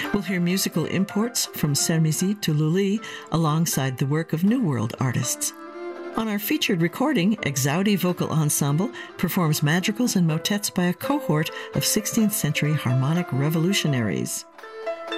We'll hear musical imports from Sermizi to Lully alongside the work of New World artists. On our featured recording, Exaudi Vocal Ensemble performs madrigals and motets by a cohort of 16th century harmonic revolutionaries.